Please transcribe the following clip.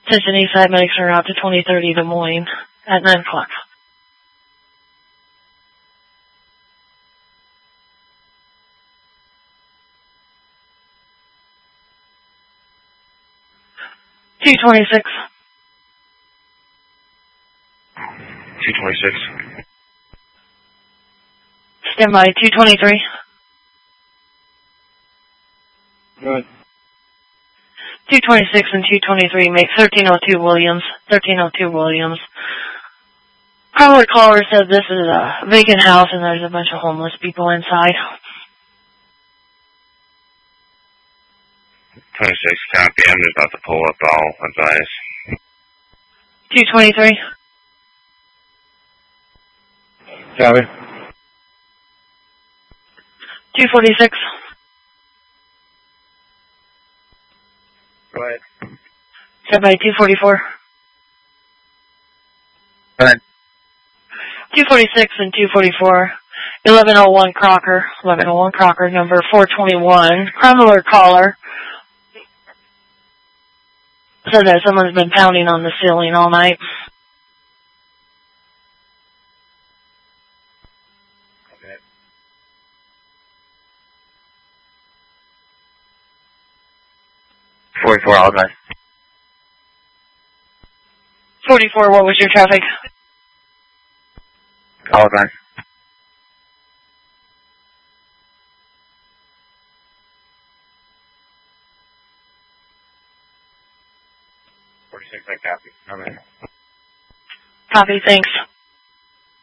Attention Eastside medics are out to 2030 Des Moines at 9 o'clock. $226. 226. Stand by. 223. Good. 226 and 223 make 1302 Williams. 1302 Williams. Caller said this is a vacant house and there's a bunch of homeless people inside. 26, copy. I'm just about to pull up. I'll advise. 223. Copy. 246. Go ahead. Stand by. 244. Go ahead. 246 and 244. 1101 Crocker. 1101 Crocker, number 421. Criminal caller said that someone's been pounding on the ceiling all night. Okay. 44, I'll advise. 44, what was your traffic? I'll advise. I copy. I'm in. Copy, thanks.